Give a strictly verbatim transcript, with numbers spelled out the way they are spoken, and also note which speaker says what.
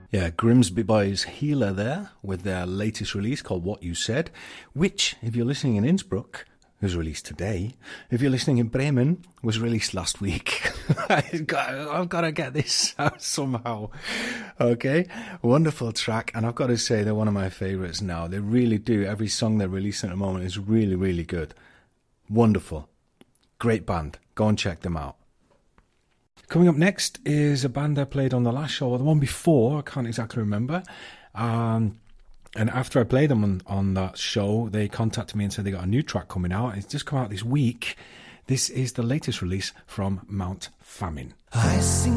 Speaker 1: Yeah, Grimsby Boys Healer there with their latest release called What You Said, which, if you're listening in Innsbruck, was released today. If you're listening in Bremen, was released last week. I've got, I've got to get this out somehow. Okay, wonderful track, and I've got to say they're one of my favourites now. They really do. Every song they're releasing at the moment is really, really good. Wonderful. Great band. Go and check them out. Coming up next is a band I played on the last show, or the one before, I can't exactly remember. Um, and after I played them on, on that show, they contacted me and said they got a new track coming out. It's just come out this week. This is the latest release from Mount Famine.
Speaker 2: I sing